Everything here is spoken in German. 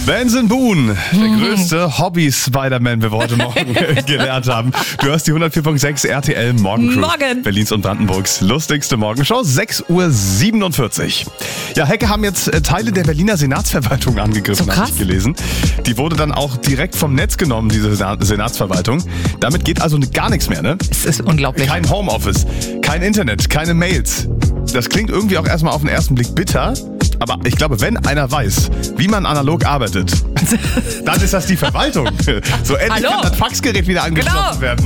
Benson Boone, der größte Hobby-Spider-Man, wie wir heute Morgen gelernt haben. Du hörst die 104.6 RTL Morgencrew. Morgen. Berlins und Brandenburgs lustigste Morgenshow, 6:47 Uhr. Ja, Hacker haben jetzt Teile der Berliner Senatsverwaltung angegriffen, So krass. habe ich gelesen. Die wurde dann auch direkt vom Netz genommen, diese Senatsverwaltung. Damit geht also gar nichts mehr, ne? Es ist unglaublich. Kein Homeoffice, kein Internet, keine Mails. Das klingt irgendwie auch erstmal auf den ersten Blick bitter. Aber ich glaube, wenn einer weiß, wie man analog arbeitet, dann ist das die Verwaltung. So endlich Hallo? kann das Faxgerät wieder angeschlossen werden.